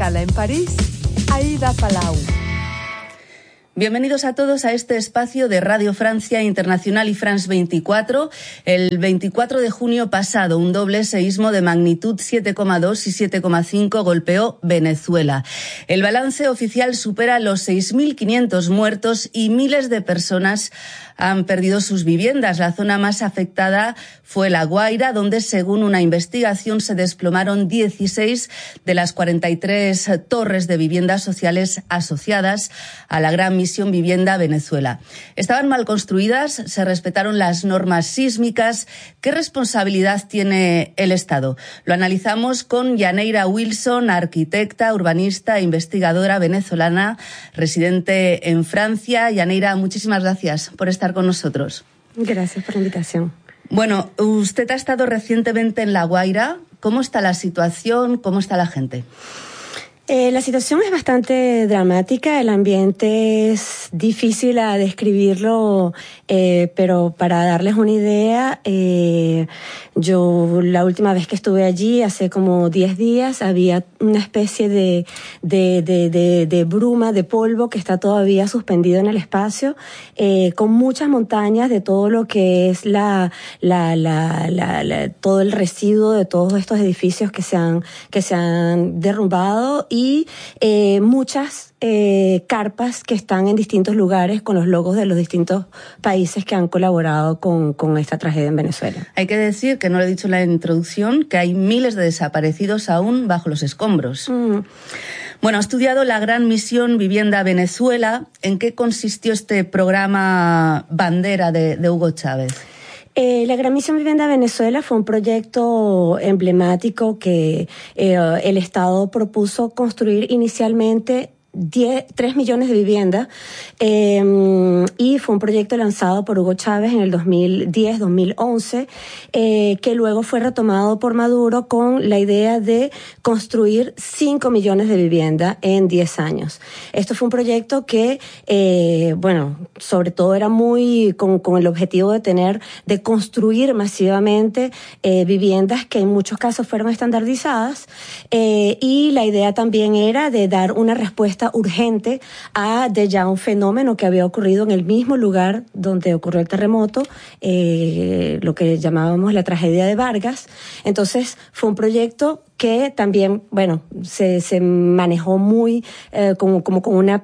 escala en París, Aida Palau. Bienvenidos a todos a este espacio de Radio Francia Internacional y France 24. El 24 de junio pasado, un doble seísmo de magnitud 7,2 y 7,5 golpeó Venezuela. El balance oficial supera los 6.500 muertos y miles de personas han perdido sus viviendas. La zona más afectada fue La Guaira, donde, según una investigación, se desplomaron 16 de las 43 torres de viviendas sociales asociadas a la Gran Misión Vivienda Venezuela. Estaban mal construidas, se respetaron las normas sísmicas. ¿Qué responsabilidad tiene el Estado? Lo analizamos con Yaneira Wilson, arquitecta, urbanista e investigadora venezolana, residente en Francia. Yaneira, muchísimas gracias por estar con nosotros. Gracias por la invitación. Bueno, usted ha estado recientemente en La Guaira. ¿Cómo está la situación? ¿Cómo está la gente? La situación es bastante dramática, el ambiente es difícil a describirlo, pero para darles una idea, yo la última vez que estuve allí, hace como 10 días, había una especie de bruma, de polvo que está todavía suspendido en el espacio, con muchas montañas de todo lo que es todo el residuo de todos estos edificios que se han derrumbado y muchas carpas que están en distintos lugares con los logos de los distintos países que han colaborado con esta tragedia en Venezuela. Hay que decir, que no lo he dicho en la introducción, que hay miles de desaparecidos aún bajo los escombros. Bueno, ha estudiado la Gran Misión Vivienda Venezuela. ¿En qué consistió este programa bandera de Hugo Chávez? La Gran Misión Vivienda Venezuela fue un proyecto emblemático que el Estado propuso construir inicialmente 3 millones de viviendas y fue un proyecto lanzado por Hugo Chávez en el 2010-2011 que luego fue retomado por Maduro con la idea de construir 5 millones de viviendas en 10 años. Esto fue un proyecto que, sobre todo era muy con el objetivo de construir masivamente viviendas que en muchos casos fueron estandardizadas y la idea también era de dar una respuesta urgente a ya un fenómeno que había ocurrido en el mismo lugar donde ocurrió el terremoto, lo que llamábamos la tragedia de Vargas. Entonces fue un proyecto que también, se manejó muy como con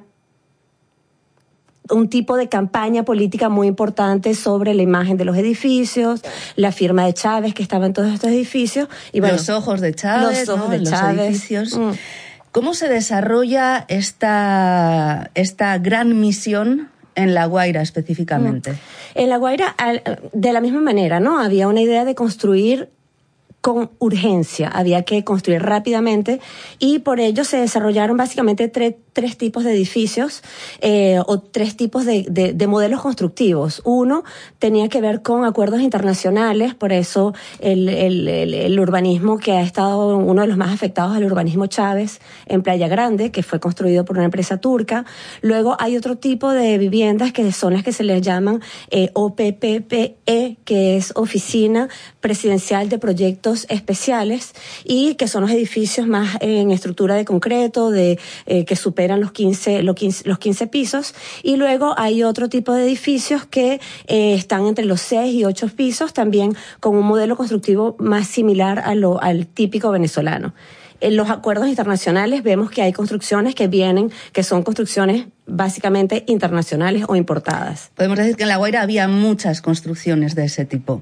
un tipo de campaña política muy importante sobre la imagen de los edificios, la firma de Chávez que estaba en todos estos edificios. Y los ojos de Chávez, los ojos de Chávez. Los edificios. ¿Cómo se desarrolla esta gran misión en La Guaira específicamente? En La Guaira, de la misma manera, ¿no? Había una idea de construir con urgencia, había que construir rápidamente y por ello se desarrollaron básicamente tres tipos de edificios o 3 tipos de modelos constructivos. Uno tenía que ver con acuerdos internacionales, por eso el urbanismo que ha estado uno de los más afectados al urbanismo Chávez en Playa Grande, que fue construido por una empresa turca. Luego hay otro tipo de viviendas que son las que se les llaman OPPE, que es Oficina Presidencial de Proyectos Especiales, y que son los edificios más en estructura de concreto, que superan los 15 pisos, y luego hay otro tipo de edificios que están entre los 6 y 8 pisos, también con un modelo constructivo más similar al típico venezolano. En los acuerdos internacionales vemos que hay construcciones que son construcciones básicamente internacionales o importadas. Podemos decir que en La Guaira había muchas construcciones de ese tipo.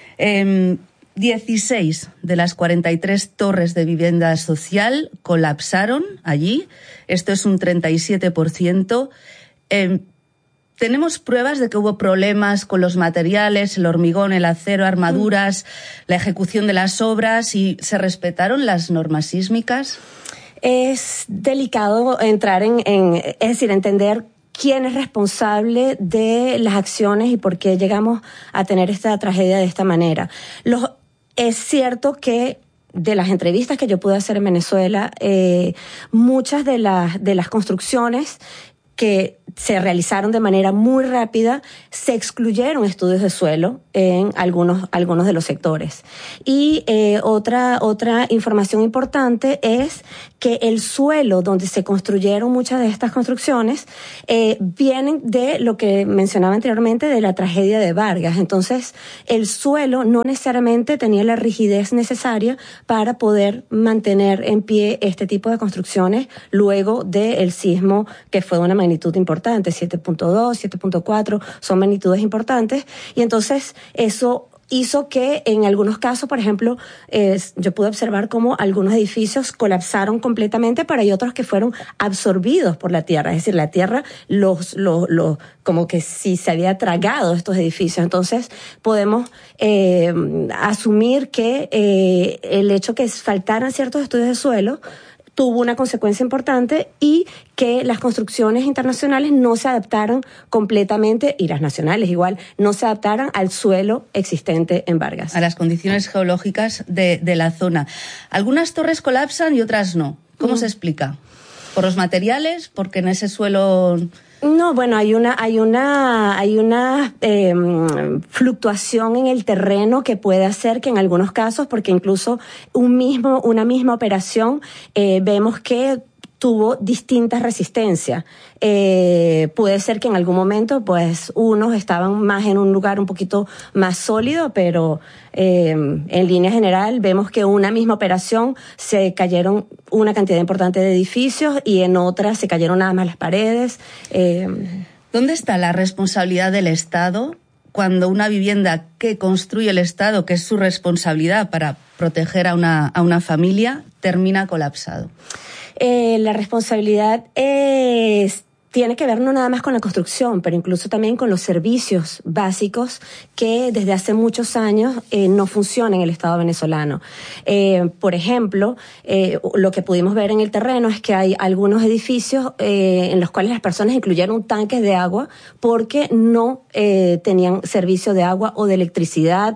16 de las 43 torres de vivienda social colapsaron allí. Esto es un 37%. ¿Tenemos pruebas de que hubo problemas con los materiales, el hormigón, el acero, armaduras, la ejecución de las obras, y se respetaron las normas sísmicas? Es delicado entrar entender quién es responsable de las acciones y por qué llegamos a tener esta tragedia de esta manera. Es cierto que de las entrevistas que yo pude hacer en Venezuela, muchas de las construcciones que se realizaron de manera muy rápida, se excluyeron estudios de suelo en algunos de los sectores. Y otra información importante es que el suelo donde se construyeron muchas de estas construcciones vienen de lo que mencionaba anteriormente, de la tragedia de Vargas. Entonces, el suelo no necesariamente tenía la rigidez necesaria para poder mantener en pie este tipo de construcciones luego del sismo, que fue de una magnitud importante, 7.2, 7.4, son magnitudes importantes. Y entonces eso hizo que en algunos casos, por ejemplo, yo pude observar cómo algunos edificios colapsaron completamente, pero hay otros que fueron absorbidos por la tierra. Es decir, la tierra como que si se había tragado estos edificios. Entonces, podemos asumir que el hecho que faltaran ciertos estudios de suelo tuvo una consecuencia importante y que las construcciones internacionales no se adaptaron completamente, y las nacionales igual, no se adaptaron al suelo existente en Vargas. A las condiciones geológicas de la zona. Algunas torres colapsan y otras no. ¿Cómo se explica? ¿Por los materiales? ¿Porque en ese suelo...? No, bueno, hay una fluctuación en el terreno que puede hacer que en algunos casos, porque incluso una misma operación, vemos que tuvo distintas resistencias. Puede ser que en algún momento, pues, unos estaban más en un lugar un poquito más sólido, pero en línea general vemos que una misma operación se cayeron una cantidad importante de edificios y en otras se cayeron nada más las paredes. ¿Dónde está la responsabilidad del Estado cuando una vivienda que construye el Estado, que es su responsabilidad para proteger a una familia, termina colapsado? La responsabilidad tiene que ver no nada más con la construcción, pero incluso también con los servicios básicos que desde hace muchos años no funcionan en el Estado venezolano. Por ejemplo, lo que pudimos ver en el terreno es que hay algunos edificios en los cuales las personas incluyeron tanques de agua porque no tenían servicio de agua o de electricidad.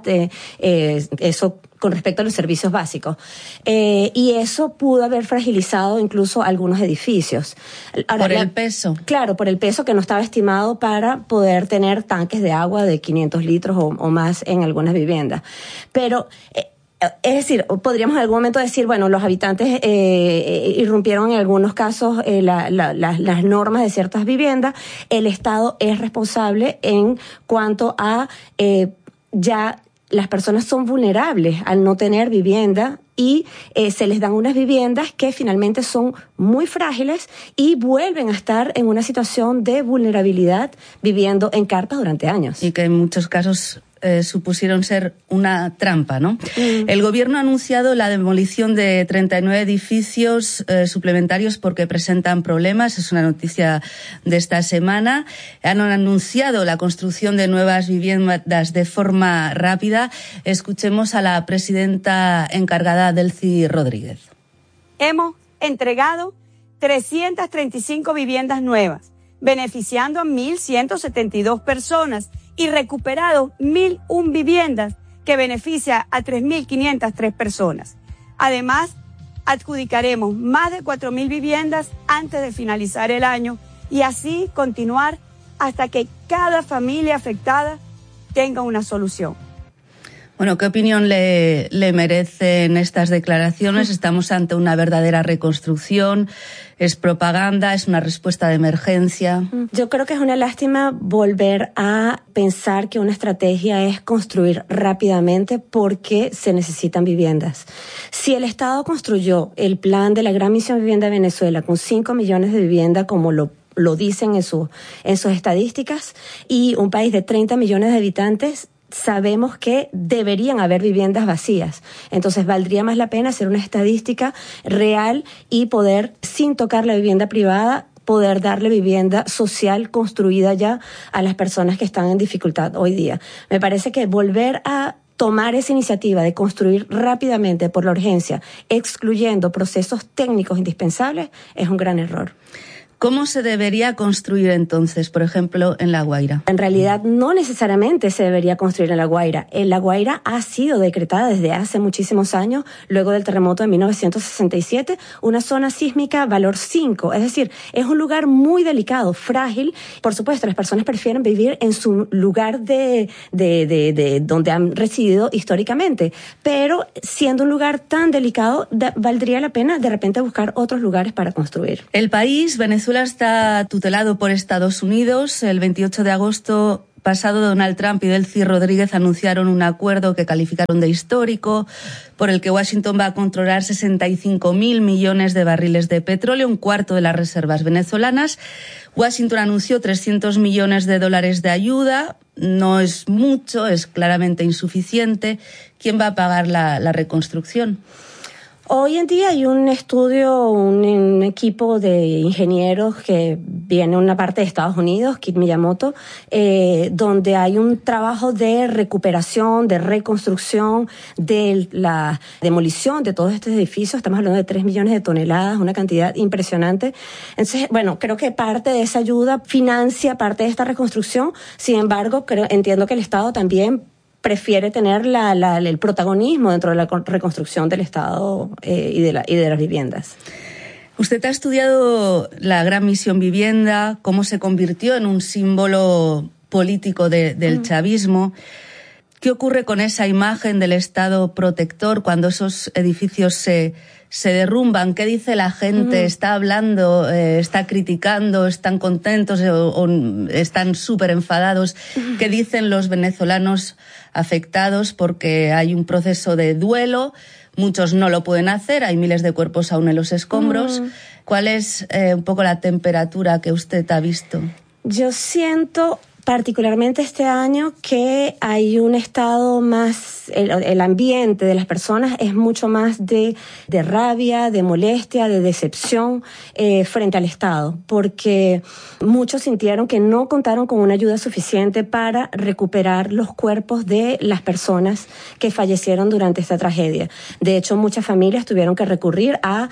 Eso con respecto a los servicios básicos. Y eso pudo haber fragilizado incluso algunos edificios. Ahora, ¿por el peso? Claro, por el peso que no estaba estimado para poder tener tanques de agua de 500 litros o más en algunas viviendas. Pero... es decir, podríamos en algún momento decir, bueno, los habitantes irrumpieron en algunos casos las normas de ciertas viviendas. El Estado es responsable en cuanto a ya las personas son vulnerables al no tener vivienda y se les dan unas viviendas que finalmente son muy frágiles y vuelven a estar en una situación de vulnerabilidad viviendo en carpas durante años. Y que en muchos casos supusieron ser una trampa, ¿no? El gobierno ha anunciado la demolición de 39 edificios suplementarios porque presentan problemas. Es una noticia de esta semana. Han anunciado la construcción de nuevas viviendas de forma rápida. Escuchemos a la presidenta encargada, Delcy Rodríguez. Hemos entregado 335 viviendas nuevas, beneficiando a 1.172 personas y recuperado 1.001 viviendas que beneficia a 3.503 personas. Además, adjudicaremos más de 4.000 viviendas antes de finalizar el año y así continuar hasta que cada familia afectada tenga una solución. Bueno, ¿qué opinión le merecen estas declaraciones? ¿Estamos ante una verdadera reconstrucción? ¿Es propaganda? ¿Es una respuesta de emergencia? Yo creo que es una lástima volver a pensar que una estrategia es construir rápidamente porque se necesitan viviendas. Si el Estado construyó el plan de la Gran Misión Vivienda de Venezuela con 5 millones de viviendas, como lo dicen en sus estadísticas, y un país de 30 millones de habitantes, sabemos que deberían haber viviendas vacías. Entonces valdría más la pena hacer una estadística real y poder, sin tocar la vivienda privada, poder darle vivienda social construida ya a las personas que están en dificultad hoy día. Me parece que volver a tomar esa iniciativa de construir rápidamente por la urgencia, excluyendo procesos técnicos indispensables, es un gran error. ¿Cómo se debería construir entonces, por ejemplo, en La Guaira? En realidad no necesariamente se debería construir en La Guaira. La Guaira ha sido decretada desde hace muchísimos años, luego del terremoto de 1967, una zona sísmica valor 5. Es decir, es un lugar muy delicado, frágil. Por supuesto, las personas prefieren vivir en su lugar de donde han residido históricamente. Pero siendo un lugar tan delicado, valdría la pena de repente buscar otros lugares para construir. El país, Venezuela, está tutelado por Estados Unidos. El 28 de agosto pasado, Donald Trump y Delcy Rodríguez anunciaron un acuerdo que calificaron de histórico, por el que Washington va a controlar 65.000 millones de barriles de petróleo, un cuarto de las reservas venezolanas. Washington anunció $300 millones de ayuda. No es mucho, es claramente insuficiente. ¿Quién va a pagar la reconstrucción? Hoy en día hay un estudio, un equipo de ingenieros que viene una parte de Estados Unidos, Kit Miyamoto, donde hay un trabajo de recuperación, de reconstrucción, de la demolición de todos estos edificios. Estamos hablando de 3 millones de toneladas, una cantidad impresionante. Entonces, bueno, creo que parte de esa ayuda financia parte de esta reconstrucción. Sin embargo, entiendo que el Estado también prefiere tener el protagonismo dentro de la reconstrucción del Estado y de las viviendas. Usted ha estudiado la Gran Misión Vivienda, cómo se convirtió en un símbolo político del chavismo. ¿Qué ocurre con esa imagen del Estado protector cuando esos edificios se derrumban? ¿Qué dice la gente? ¿Está hablando? ¿Está criticando? ¿Están contentos o están súper enfadados? ¿Qué dicen los venezolanos afectados? Porque hay un proceso de duelo. Muchos no lo pueden hacer. Hay miles de cuerpos aún en los escombros. ¿Cuál es un poco la temperatura que usted ha visto? Yo siento particularmente este año que hay un estado más, el ambiente de las personas es mucho más de rabia, de molestia, de decepción frente al Estado, porque muchos sintieron que no contaron con una ayuda suficiente para recuperar los cuerpos de las personas que fallecieron durante esta tragedia. De hecho, muchas familias tuvieron que recurrir a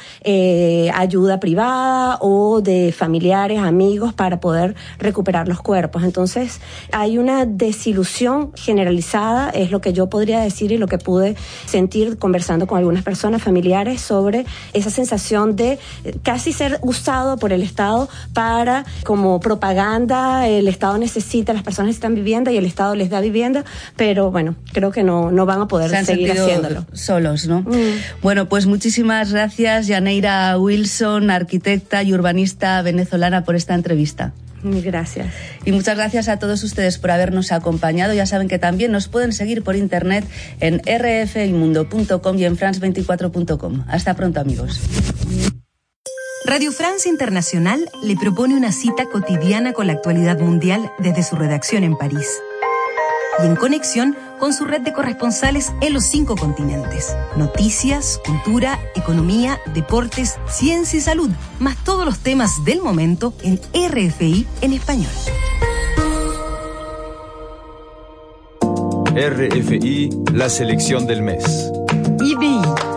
ayuda privada o de familiares, amigos, para poder recuperar los cuerpos. Entonces, hay una desilusión generalizada, es lo que yo podría decir y lo que pude sentir conversando con algunas personas familiares sobre esa sensación de casi ser usado por el Estado para, como propaganda, el Estado necesita, las personas necesitan vivienda y el Estado les da vivienda, pero bueno, creo que no van a poder seguir haciéndolo. Solos, ¿no? Bueno, pues muchísimas gracias, Yaneira Wilson, arquitecta y urbanista venezolana, por esta entrevista. Gracias. Y muchas gracias a todos ustedes por habernos acompañado. Ya saben que también nos pueden seguir por internet en rfimundo.com y en france24.com. Hasta pronto, amigos. Radio France Internacional le propone una cita cotidiana con la actualidad mundial desde su redacción en París y en conexión con su red de corresponsales en los 5 continentes. Noticias, cultura, economía, deportes, ciencia y salud, más todos los temas del momento en RFI en español. RFI, la selección del mes. IBI.